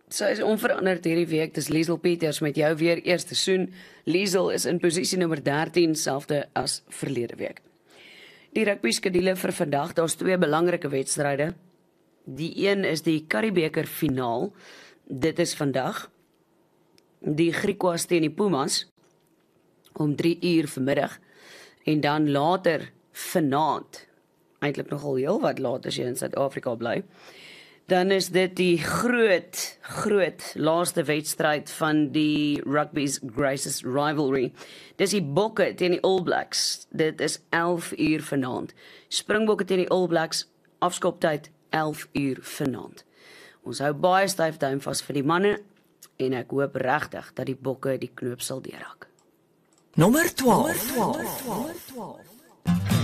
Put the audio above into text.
Sy is onveranderd hierdie week, dis Liesel Peters met jou weer eerste seisoen. Liesel is in posisie nommer 13, selfde as verlede week. Die rugby skedule vir vandag, daar's 2 belangrike wedstryde. Die een is die Currie-beker finaal, dit is vandag. Die Griquas teen die Pumas, om 3 uur vanmiddag. En dan later vanaand, eintlik nogal heel wat laat as jy in Suid-Afrika bly, dan is dit die groot laaste wedstryd van die Rugby's Greatest Rivalry. Dis die Bokke teen die All Blacks. Dit is 11 uur vanaand. Springbokke teen die All Blacks, afskoptyd 11 uur vanaand. Ons hou baie styf duim vas vir die manne en ek hoop regtig dat die Bokke die knoop sal deurhak. Nommer 12.